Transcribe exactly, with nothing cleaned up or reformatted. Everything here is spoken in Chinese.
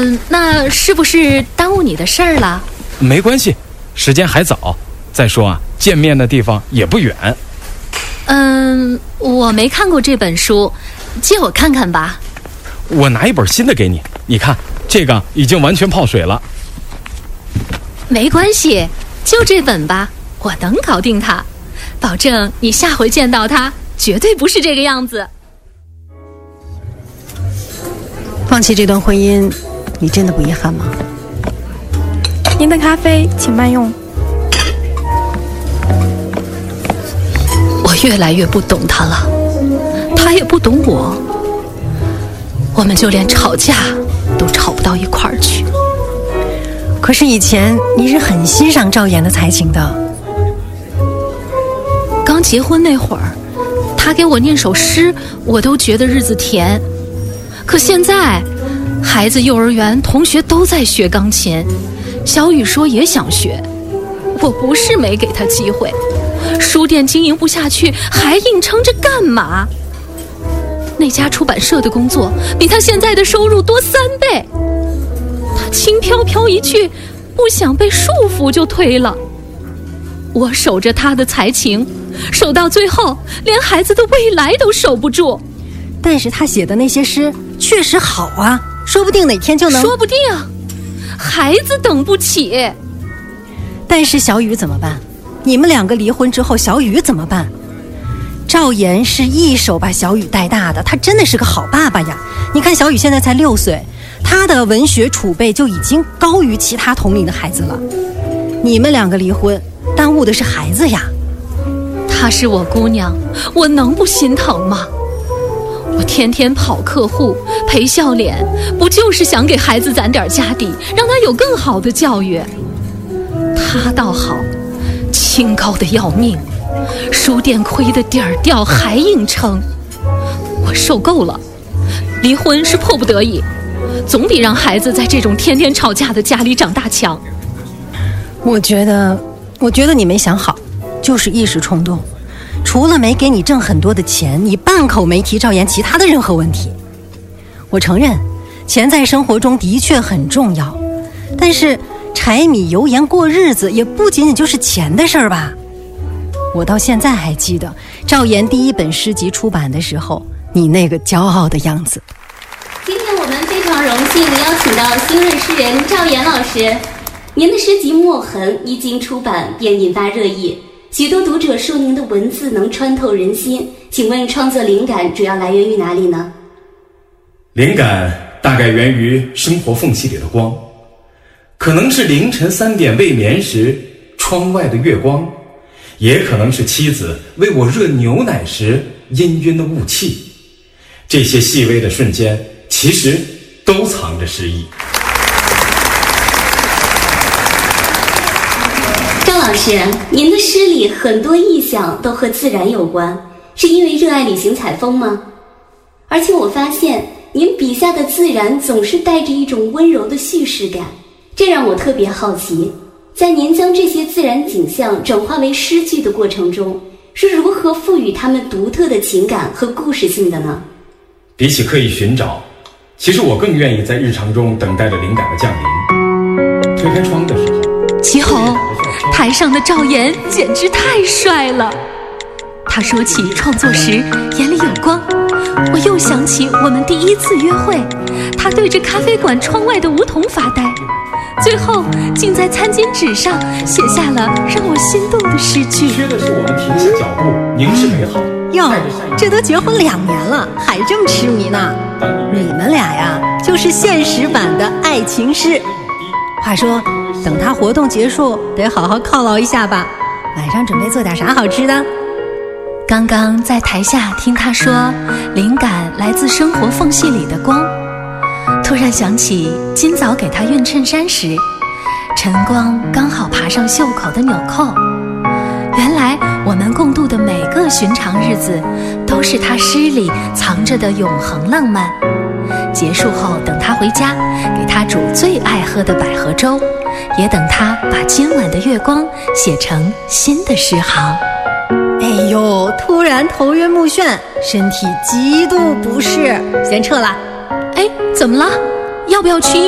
嗯，那是不是耽误你的事儿了？ 没关系，时间还早。再说啊，见面的地方也不远。 嗯，我没看过这本书，借我看看吧。 我拿一本新的给你，你看，这个已经完全泡水了。 没关系，就这本吧，我能搞定它，保证你下回见到它绝对不是这个样子。 放弃这段婚姻，你真的不遗憾吗？ 您的咖啡请慢用。 我越来越不懂他了，他也不懂我，我们就连吵架都吵不到一块儿去。 可是以前你是很欣赏赵岩的才情的。 刚结婚那会儿，他给我念首诗，我都觉得日子甜。可现在，孩子幼儿园同学都在学钢琴，小雨说也想学，我不是没给他机会，书店经营不下去，还硬撑着干嘛？那家出版社的工作比他现在的收入多三倍，他轻飘飘一句不想被束缚就推了。我守着他的才情，守到最后连孩子的未来都守不住。 但是他写的那些诗确实好啊，说不定哪天就能。 说不定孩子等不起。 但是小雨怎么办？你们两个离婚之后，小雨怎么办？赵岩是一手把小雨带大的，他真的是个好爸爸呀。你看小雨现在才六岁，他的文学储备就已经高于其他同龄的孩子了。你们两个离婚，耽误的是孩子呀。 她是我姑娘，我能不心疼吗？我天天跑客户陪笑脸，不就是想给孩子攒点家底，让他有更好的教育？他倒好，清高的要命，书店亏得底儿掉还硬撑。我受够了，离婚是迫不得已，总比让孩子在这种天天吵架的家里长大强。 我觉得我觉得你没想好，就是一时冲动。除了没给你挣很多的钱，你半口没提赵岩其他的任何问题。我承认，钱在生活中的确很重要，但是柴米油盐过日子也不仅仅就是钱的事儿吧。我到现在还记得赵岩第一本诗集出版的时候，你那个骄傲的样子。 今天我们非常荣幸邀请到新锐诗人赵岩老师，您的诗集《墨痕》一经出版便引发热议，许多读者说您的文字能穿透人心，请问创作灵感主要来源于哪里呢？ 灵感大概源于生活缝隙里的光，可能是凌晨三点未眠时窗外的月光，也可能是妻子为我热牛奶时氤氲的雾气。这些细微的瞬间其实都藏着诗意。 张老师，您的诗里很多意象都和自然有关，是因为热爱旅行采风吗？而且我发现您笔下的自然总是带着一种温柔的叙事感，这让我特别好奇，在您将这些自然景象转化为诗句的过程中，是如何赋予它们独特的情感和故事性的呢？ 比起刻意寻找，其实我更愿意在日常中等待着灵感的降临。推开窗的时候， 齐红，台上的赵岩简直太帅了。他说起创作时眼里有光，我又想起我们第一次约会，他对着咖啡馆窗外的梧桐发呆，最后竟在餐巾纸上写下了让我心动的诗句。 缺的是我们停下脚步，凝视美好。 哟，这都结婚两年了，还这么痴迷呢？你们俩呀，就是现实版的爱情诗。话说，等他活动结束，得好好犒劳一下吧。晚上准备做点啥好吃的？ 刚刚在台下听他说，灵感来自生活缝隙里的光，突然想起今早给他熨衬衫时，晨光刚好爬上袖口的纽扣。原来我们共度的每个寻常日子，都是他诗里藏着的永恒浪漫。结束后等他回家，给他煮最爱喝的百合粥，也等他把今晚的月光写成新的诗行。 哎呦，突然头晕目眩，身体极度不适，先撤了。 哎，怎么了？要不要去医